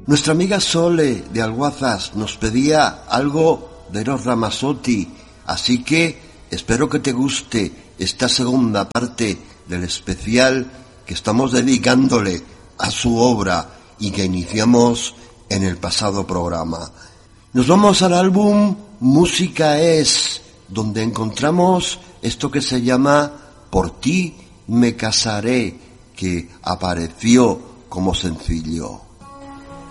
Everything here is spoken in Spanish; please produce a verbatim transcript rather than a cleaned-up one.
Nuestra amiga Sole de Alguazas nos pedía algo de Eros Ramazzotti, así que espero que te guste esta segunda parte del especial que estamos dedicándole a su obra y que iniciamos en el pasado programa. Nos vamos al álbum Música es, donde encontramos esto que se llama Por ti me casaré, que apareció como sencillo.